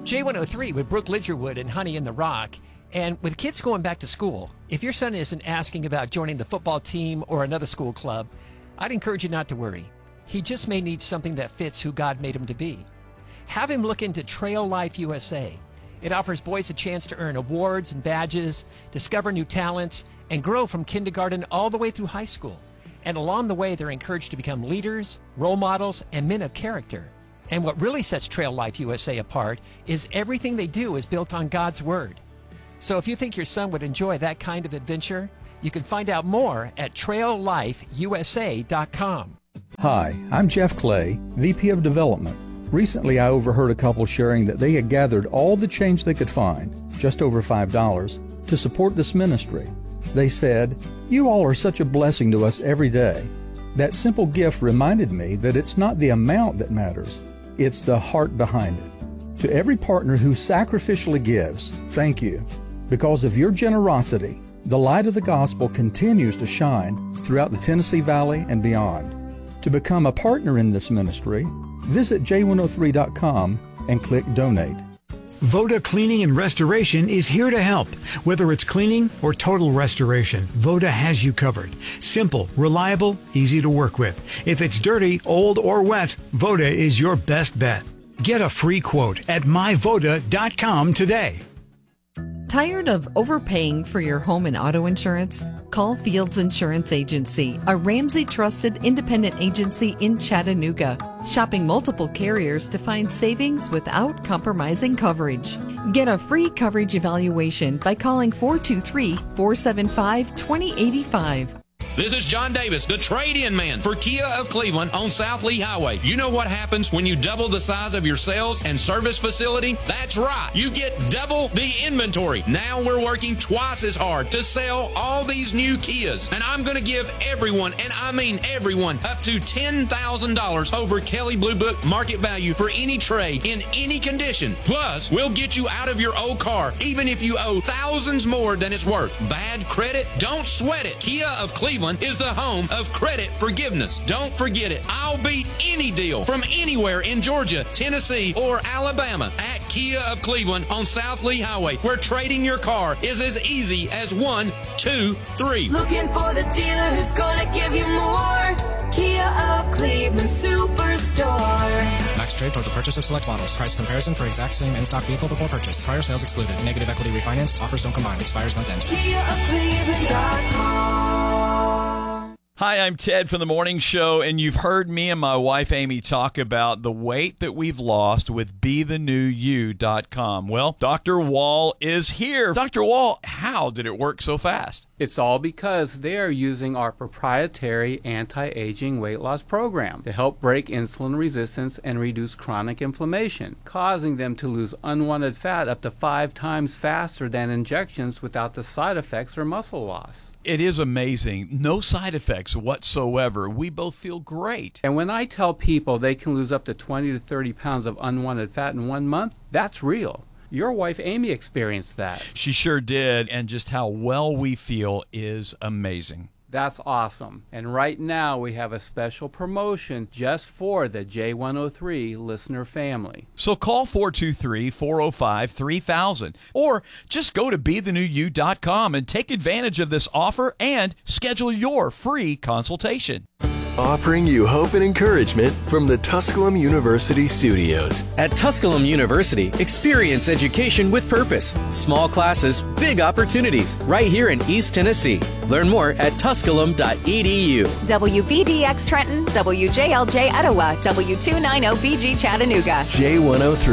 J103 with Brooke Lidgerwood and Honey in the Rock. And with kids going back to school, if your son isn't asking about joining the football team or another school club, I'd encourage you not to worry. He just may need something that fits who God made him to be. Have him look into Trail Life USA. It offers boys a chance to earn awards and badges, discover new talents, and grow from kindergarten all the way through high school. And along the way, they're encouraged to become leaders, role models, and men of character. And what really sets Trail Life USA apart is everything they do is built on God's Word. So if you think your son would enjoy that kind of adventure, you can find out more at traillifeusa.com. Hi, I'm Jeff Clay, VP of Development. Recently, I overheard a couple sharing that they had gathered all the change they could find, just over $5, to support this ministry. They said, "You all are such a blessing to us every day." That simple gift reminded me that it's not the amount that matters, it's the heart behind it. To every partner who sacrificially gives, thank you. Because of your generosity, the light of the gospel continues to shine throughout the Tennessee Valley and beyond. To become a partner in this ministry, visit j103.com and click Donate. Voda Cleaning and Restoration is here to help. Whether it's cleaning or total restoration, Voda has you covered. Simple, reliable, easy to work with. If it's dirty, old, or wet, Voda is your best bet. Get a free quote at myvoda.com today. Tired of overpaying for your home and auto insurance? Call Fields Insurance Agency, a Ramsey-trusted independent agency in Chattanooga, shopping multiple carriers to find savings without compromising coverage. Get a free coverage evaluation by calling 423-475-2085. This is John Davis, the trade-in man for Kia of Cleveland on South Lee Highway. You know what happens when you double the size of your sales and service facility? That's right. You get double the inventory. Now we're working twice as hard to sell all these new Kias. And I'm going to give everyone, and I mean everyone, up to $10,000 over Kelley Blue Book market value for any trade in any condition. Plus, we'll get you out of your old car, even if you owe thousands more than it's worth. Bad credit? Don't sweat it. Kia of Cleveland is the home of credit forgiveness. Don't forget it. I'll beat any deal from anywhere in Georgia, Tennessee, or Alabama at Kia of Cleveland on South Lee Highway, where trading your car is as easy as 1, 2, 3. Looking for the dealer who's gonna give you more. Kia of Cleveland Superstore. Max trade toward the purchase of select models. Price comparison for exact same in-stock vehicle before purchase. Prior sales excluded. Negative equity refinanced. Offers don't combine. Expires month end. KiaofCleveland.com. Hi, I'm Ted from The Morning Show, and you've heard me and my wife Amy talk about the weight that we've lost with BeTheNewYou.com. Well, Dr. Wall is here. Dr. Wall, how did it work so fast? It's all because they are using our proprietary anti-aging weight loss program to help break insulin resistance and reduce chronic inflammation, causing them to lose unwanted fat up to 5 times faster than injections without the side effects or muscle loss. It is amazing. No side effects whatsoever. We both feel great. And when I tell people they can lose up to 20 to 30 pounds of unwanted fat in 1 month, that's real. Your wife Amy experienced that. She sure did, and just how well we feel is amazing. That's awesome. And right now we have a special promotion just for the J103 listener family. So call 423-405-3000 or just go to BeTheNewYou.com and take advantage of this offer and schedule your free consultation. Offering you hope and encouragement from the Tusculum University studios. At Tusculum University, experience education with purpose. Small classes, big opportunities, right here in East Tennessee. Learn more at tusculum.edu. WVDX Trenton, WJLJ Etowah, W290BG Chattanooga. J103.